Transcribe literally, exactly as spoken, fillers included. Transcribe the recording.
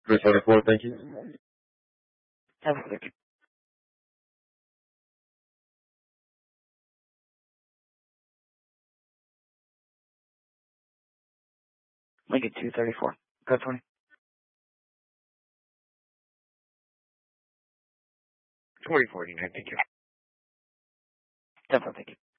three forty-four, thank you. Have a good Lincoln two thirty-four. Code twenty. twenty forty-nine, thank you. Definitely, thank you.